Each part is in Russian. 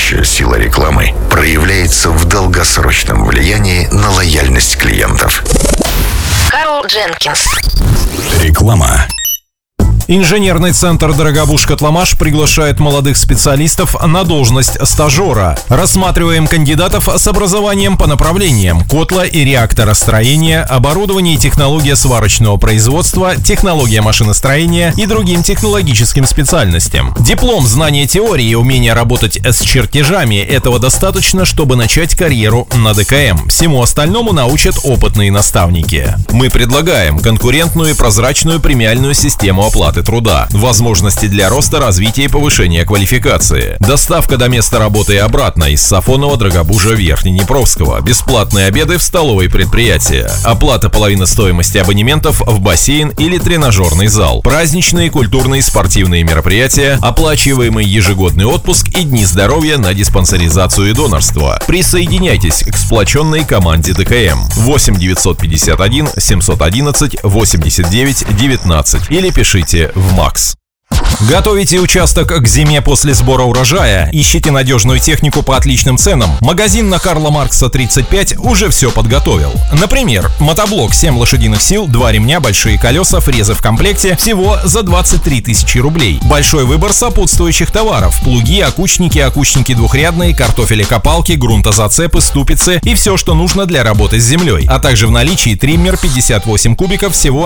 Настоящая сила рекламы проявляется в долгосрочном влиянии на лояльность клиентов. Карл Дженкинс. Реклама. Инженерный центр «Дорогобуж-Котломаш» приглашает молодых специалистов на должность стажера. Рассматриваем кандидатов с образованием по направлениям: котла и реакторостроение, оборудование и технология сварочного производства, технология машиностроения и другим технологическим специальностям. Диплом, знание теории и умение работать с чертежами — этого достаточно, чтобы начать карьеру на ДКМ. Всему остальному научат опытные наставники. Мы предлагаем конкурентную и прозрачную премиальную систему оплаты труда, возможности для роста, развития и повышения квалификации, доставка до места работы и обратно из Сафонова, Дорогобужа, Верхнеднепровского, бесплатные обеды в столовой предприятия, оплата половины стоимости абонементов в бассейн или тренажерный зал, праздничные, культурные и спортивные мероприятия, оплачиваемый ежегодный отпуск и дни здоровья на диспансеризацию и донорство. Присоединяйтесь к сплоченной команде ДКМ. 8 951 711 89 19 или пишите в МАКС. Готовите участок к зиме после сбора урожая? Ищите надежную технику по отличным ценам? Магазин на Карла Маркса 35 уже все подготовил. Например, мотоблок 7 лошадиных сил, 2 ремня, большие колеса, фрезы в комплекте всего за 23 тысячи рублей. Большой выбор сопутствующих товаров: плуги, окучники двухрядные, картофелекопалки, грунтозацепы, ступицы и все, что нужно для работы с землей. А также в наличии триммер 58 кубиков всего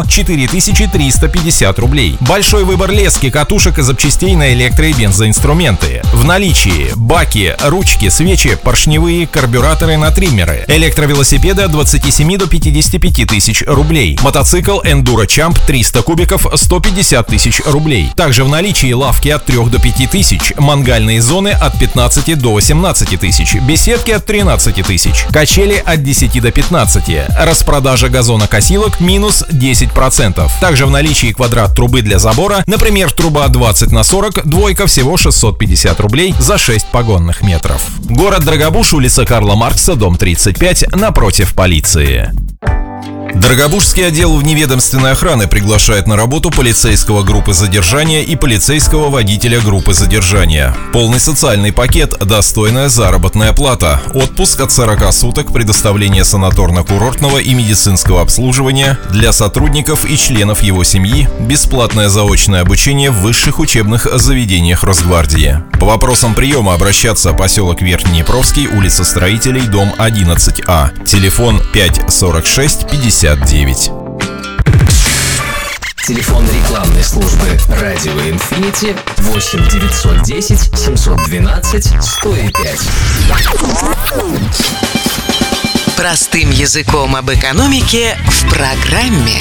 4350 рублей. Большой выбор лески, катушек и запчастей на электро- и бензоинструменты. В наличии баки, ручки, свечи, поршневые, карбюраторы на триммеры, электровелосипеды от 27 до 55 тысяч рублей, мотоцикл Enduro Champ 300 кубиков 150 тысяч рублей. Также в наличии лавки от 3 до 5 тысяч, мангальные зоны от 15 до 18 тысяч, беседки от 13 тысяч, качели от 10 до 15, распродажа газонокосилок минус 10%. Также в наличии квадрат трубы для забора, например, труба 20х40, двойка, всего 650 рублей за 6 погонных метров. Город Дорогобуж, улица Карла Маркса, дом 35, напротив полиции. Дорогобужский отдел вневедомственной охраны приглашает на работу полицейского группы задержания и полицейского водителя группы задержания. Полный социальный пакет, достойная заработная плата, отпуск от 40 суток, предоставление санаторно-курортного и медицинского обслуживания для сотрудников и членов его семьи, бесплатное заочное обучение в высших учебных заведениях Росгвардии. По вопросам приема обращаться: поселок Верхнеднепровский, улица Строителей, дом 11А, телефон 546 59. Телефон рекламной службы «Радио Инфинити» 8 910 712 105. Простым языком об экономике в программе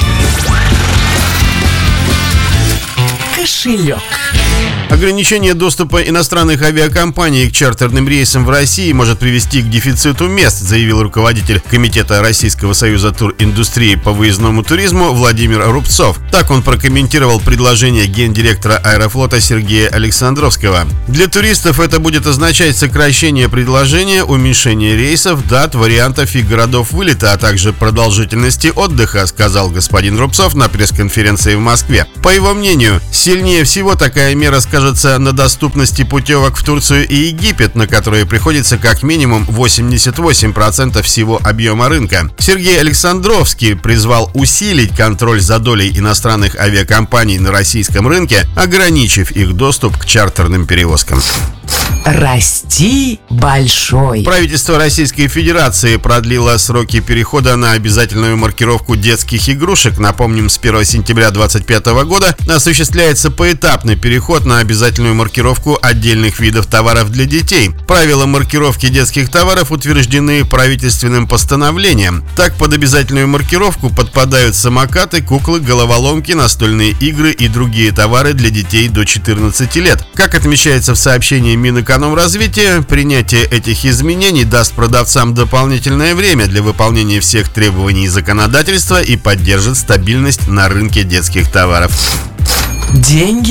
«Кошелек». Ограничение доступа иностранных авиакомпаний к чартерным рейсам в России может привести к дефициту мест, заявил руководитель Комитета Российского союза туриндустрии по выездному туризму Владимир Рубцов. Так он прокомментировал предложение гендиректора Аэрофлота Сергея Александровского. Для туристов это будет означать сокращение предложения, уменьшение рейсов, дат, вариантов и городов вылета, а также продолжительности отдыха, сказал господин Рубцов на пресс-конференции в Москве. По его мнению, сильнее всего такая мера скажется на доступности путевок в Турцию и Египет, на которые приходится как минимум 88% всего объема рынка. Сергей Александровский призвал усилить контроль за долей иностранных авиакомпаний на российском рынке, ограничив их доступ к чартерным перевозкам. Расти большой. Правительство Российской Федерации продлило сроки перехода на обязательную маркировку детских игрушек. Напомним, с 1 сентября 2025 года осуществляется поэтапный переход на обязательную маркировку отдельных видов товаров для детей. Правила маркировки детских товаров утверждены правительственным постановлением. Так, под обязательную маркировку подпадают самокаты, куклы, головоломки, настольные игры и другие товары для детей до 14 лет. Как отмечается в сообщении Минэкономразвития, принятие этих изменений даст продавцам дополнительное время для выполнения всех требований законодательства и поддержит стабильность на рынке детских товаров. Деньги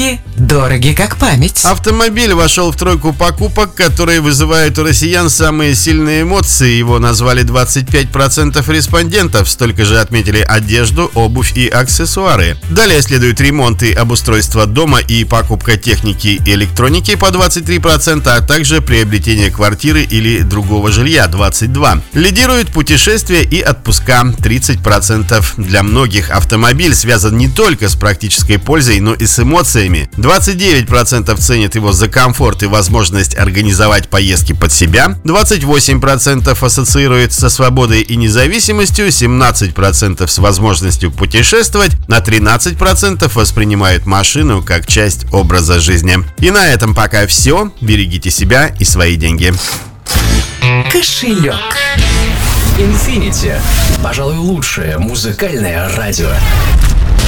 Дороги как память. Автомобиль вошел в тройку покупок, которые вызывают у россиян самые сильные эмоции. Его назвали 25% респондентов, столько же отметили одежду, обувь и аксессуары. Далее следуют ремонт и обустройство дома и покупка техники и электроники по 23%, а также приобретение квартиры или другого жилья 22%. Лидируют путешествия и отпуска 30%. Для многих автомобиль связан не только с практической пользой, но и с эмоциями. 29% ценят его за комфорт и возможность организовать поездки под себя, 28% ассоциируют со свободой и независимостью, 17% с возможностью путешествовать, на 13% воспринимают машину как часть образа жизни. И на этом пока все. Берегите себя и свои деньги. Кошелек. Infinity. Пожалуй, лучшее музыкальное радио.